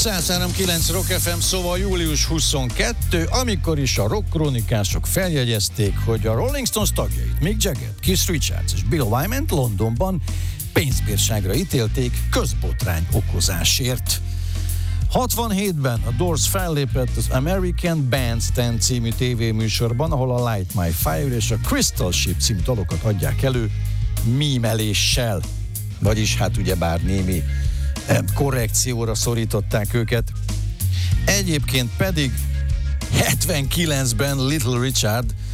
103.9 Rock FM, szóval július 22, amikor is a rock krónikások feljegyezték, hogy a Rolling Stones tagjait, Mick Jaggert, Keith Richards és Bill Wyman-t Londonban pénzbírságra ítélték közbotrány okozásért. 67-ben a Doors fellépett az American Bandstand című tévéműsorban, ahol a Light My Fire és a Crystal Ship című dalokat adják elő mímeléssel. Vagyis hát ugyebár némi korrekcióra szorították őket. Egyébként pedig 79-ben Little Richard